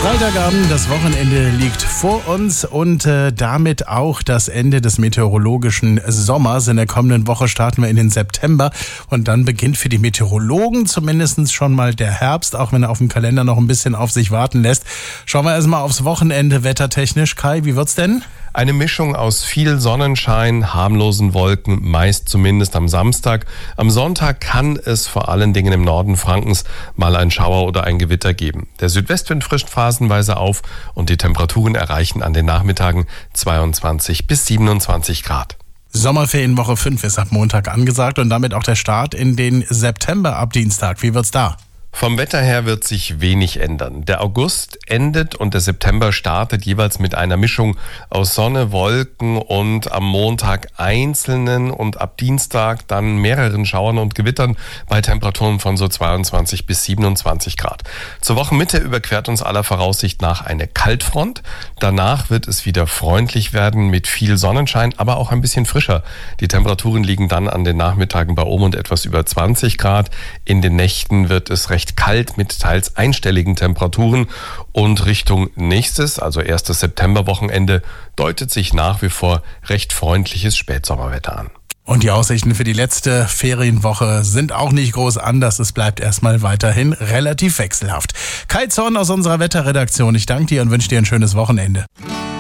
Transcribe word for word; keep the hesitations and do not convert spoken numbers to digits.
Freitagabend, das Wochenende liegt vor uns und äh, damit auch das Ende des meteorologischen Sommers. In der kommenden Woche starten wir in den September und dann beginnt für die Meteorologen zumindest schon mal der Herbst, auch wenn er auf dem Kalender noch ein bisschen auf sich warten lässt. Schauen wir erstmal aufs Wochenende wettertechnisch. Kai, wie wird's denn? Eine Mischung aus viel Sonnenschein, harmlosen Wolken, meist zumindest am Samstag. Am Sonntag kann es vor allen Dingen im Norden Frankens mal ein Schauer oder ein Gewitter geben. Der Südwestwind frischt phasenweise auf und die Temperaturen erreichen an den Nachmittagen zweiundzwanzig bis siebenundzwanzig Grad. Sommerferienwoche fünf ist ab Montag angesagt und damit auch der Start in den September ab Dienstag. Wie wird's da? Vom Wetter her wird sich wenig ändern. Der August endet und der September startet jeweils mit einer Mischung aus Sonne, Wolken und am Montag einzelnen und ab Dienstag dann mehreren Schauern und Gewittern bei Temperaturen von so zweiundzwanzig bis siebenundzwanzig Grad. Zur Wochenmitte überquert uns aller Voraussicht nach eine Kaltfront. Danach wird es wieder freundlich werden mit viel Sonnenschein, aber auch ein bisschen frischer. Die Temperaturen liegen dann an den Nachmittagen bei um und etwas über zwanzig Grad. In den Nächten wird es recht kalt mit teils einstelligen Temperaturen und Richtung nächstes, also erstes Septemberwochenende, deutet sich nach wie vor recht freundliches Spätsommerwetter an. Und die Aussichten für die letzte Ferienwoche sind auch nicht groß anders. Es bleibt erstmal weiterhin relativ wechselhaft. Kai Zorn aus unserer Wetterredaktion. Ich danke dir und wünsche dir ein schönes Wochenende.